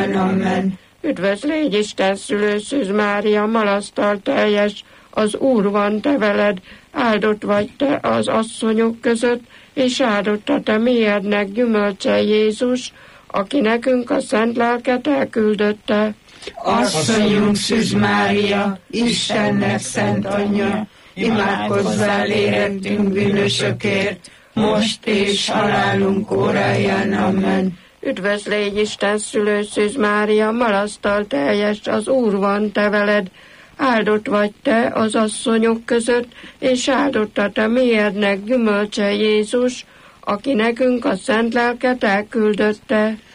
helyen. Amen. Üdvözl légy Isten szülő Szűz Mária, malasztal teljes, az Úr van te veled, áldott vagy te az asszonyok között, és áldott a te méhednek gyümölcse Jézus, aki nekünk a szent lelket elküldötte. Asszonyunk Szűz Mária, Istennek szent anyja, imádkozzál érettünk bűnösökért, most és halálunk óráján. Amen. Üdvözl légy Isten szülő Szűz Mária, malasztal teljes, az Úr van te veled, áldott vagy te az asszonyok között, és áldott a te méhednek gyümölcse Jézus, aki nekünk a szent lelket elküldötte.